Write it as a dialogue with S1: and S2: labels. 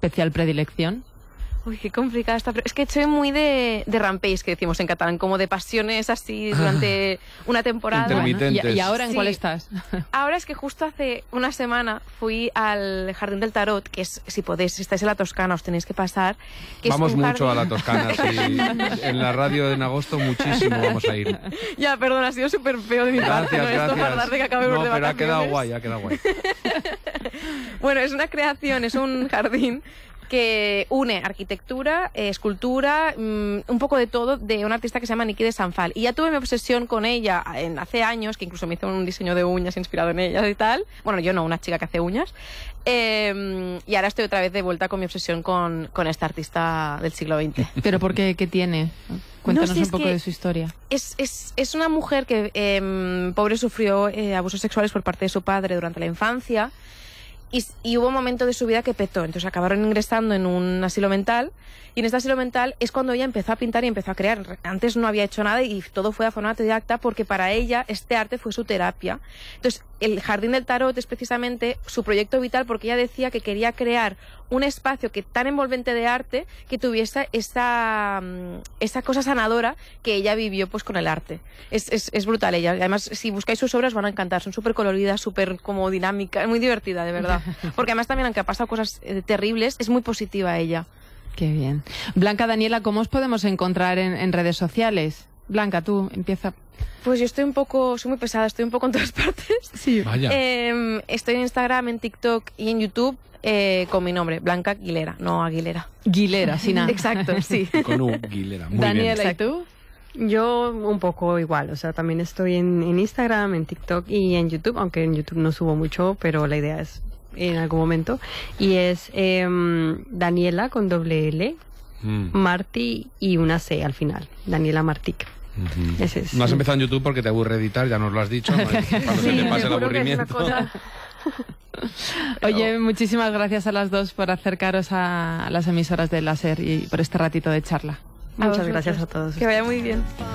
S1: especial predilección?
S2: Uy, qué complicada esta. Es que soy muy de rampage, que decimos en catalán, como de pasiones así durante una temporada.
S3: Intermitentes.
S1: ¿Y ahora en cuál estás?
S2: Ahora es que justo hace una semana fui al Jardín del Tarot, que es, si podéis, si estáis en la Toscana, os tenéis que pasar. Que
S3: vamos
S2: es un
S3: mucho
S2: jardín...
S3: a la Toscana, sí. En la radio en agosto muchísimo vamos a ir.
S2: Ya, perdón, ha sido súper feo de mi parte, ¿no? Esto para dar de que acabemos de
S3: pero
S2: vacaciones.
S3: ha quedado guay, ha quedado guay.
S2: Bueno, es una creación, es un jardín que une arquitectura, escultura, un poco de todo, de una artista que se llama Niki de Sanfal. Y ya tuve mi obsesión con ella hace años, que incluso me hizo un diseño de uñas inspirado en ella y tal. Bueno, yo no, una chica que hace uñas. Y ahora estoy otra vez de vuelta con mi obsesión con esta artista del siglo XX.
S1: ¿Pero por qué? ¿Qué tiene? Cuéntanos
S2: un
S1: un poco de su historia.
S2: Es una mujer que, pobre, sufrió abusos sexuales por parte de su padre durante la infancia. Y hubo un momento de su vida que petó, entonces acabaron ingresando en un asilo mental, y en este asilo mental es cuando ella empezó a pintar y empezó a crear. Antes no había hecho nada y todo fue de forma autodidacta, porque para ella este arte fue su terapia. Entonces el Jardín del Tarot es precisamente su proyecto vital, porque ella decía que quería crear un espacio tan envolvente de arte que tuviese esa cosa sanadora que ella vivió pues con el arte. Es brutal ella. Además, si buscáis sus obras van a encantar. Son súper coloridas, súper como dinámicas, muy divertida, de verdad. Porque además también, aunque ha pasado cosas terribles, es muy positiva ella.
S1: Qué bien. Blanca, Daniela, ¿cómo os podemos encontrar en redes sociales? Blanca, tú, empieza.
S2: Pues yo soy muy pesada, estoy un poco en todas partes.
S1: Sí.
S3: Vaya.
S2: Estoy en Instagram, en TikTok y en YouTube con mi nombre, Blanca Guilera, no Aguilera.
S1: Guilera, sin nada.
S2: Exacto, sí.
S3: Con Guilera, muy
S1: Daniela,
S3: bien.
S1: ¿y tú?
S4: Yo un poco igual, o sea, también estoy en Instagram, en TikTok y en YouTube, aunque en YouTube no subo mucho, pero la idea es en algún momento. Y es Daniela con doble L, Martí y una C al final, Daniela Martic. Ese es.
S3: No has empezado en YouTube porque te aburre editar, ya nos lo has dicho, ¿no? Cuando se te pase el aburrimiento.
S1: Oye, muchísimas gracias a las dos por acercaros a las emisoras de Láser y por este ratito de charla.
S4: Muchas gracias a todos.
S2: Que vaya muy bien.